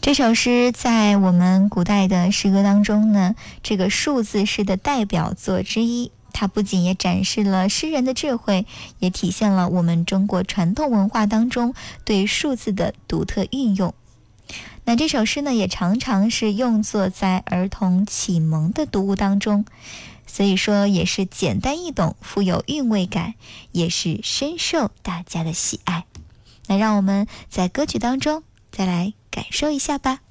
这首诗在我们古代的诗歌当中呢，这个数字诗的代表作之一。它不仅也展示了诗人的智慧，也体现了我们中国传统文化当中对数字的独特运用。那这首诗呢，也常常是用作在儿童启蒙的读物当中，所以说也是简单易懂，富有韵味感，也是深受大家的喜爱。那让我们在歌曲当中再来感受一下吧。